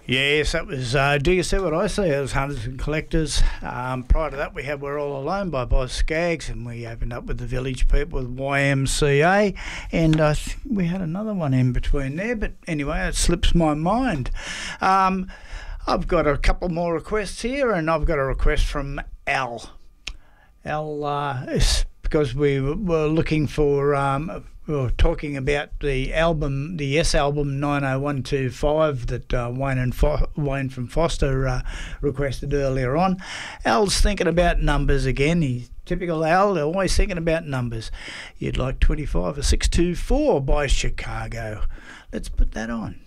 Yes, that was Do You See What I See? It was Hunters and Collectors. Prior to that, we had We're All Alone by Boz Skaggs, and we opened up with the Village People with YMCA, and I think we had another one in between there, but anyway, it slips my mind. I've got a couple more requests here, and I've got a request from Al. Al, because we were looking for... we were talking about the album, the Yes album 90125 that Wayne from Foster requested earlier on. Al's thinking about numbers again. He's typical Al, always thinking about numbers. You'd like 25 or 624 by Chicago. Let's put that on.